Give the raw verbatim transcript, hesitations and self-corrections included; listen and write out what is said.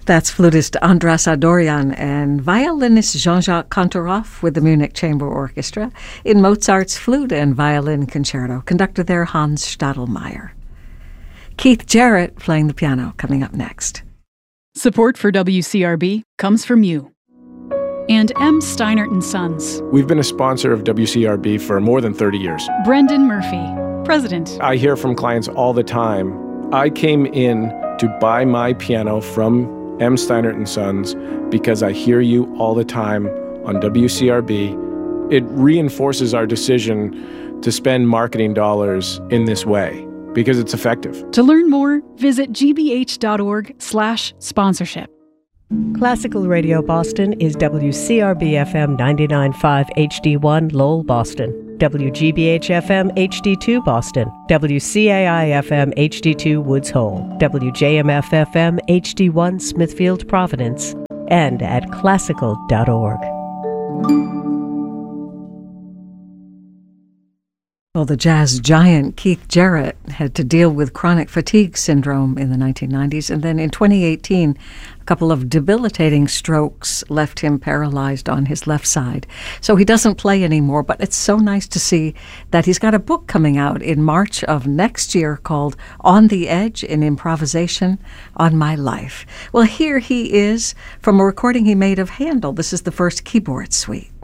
That's flutist Andras Adorian and violinist Jean-Jacques Kantorov with the Munich Chamber Orchestra in Mozart's Flute and Violin Concerto, conductor there Hans Stadelmeier. Keith Jarrett playing the piano, coming up next. Support for W C R B comes from you and M. Steinert and Sons. We've been a sponsor of W C R B for more than thirty years. Brendan Murphy, President. I hear from clients all the time, I came in to buy my piano from M. Steinert and Sons because I hear you all the time on W C R B. It reinforces our decision to spend marketing dollars in this way because it's effective. To learn more, visit gbh.org slash sponsorship. Classical Radio Boston is W C R B F M ninety-nine point five H D one Lowell, Boston, W G B H F M H D two Boston, W C A I F M H D two Woods Hole, W J M F F M H D one Smithfield, Providence, and at classical dot org. Well, the jazz giant Keith Jarrett had to deal with chronic fatigue syndrome in the nineteen nineties, and then in twenty eighteen, a couple of debilitating strokes left him paralyzed on his left side. So he doesn't play anymore, but it's so nice to see that he's got a book coming out in March of next year called On the Edge, an Improvisation on My Life. Well, here he is from a recording he made of Handel. This is the first keyboard suite.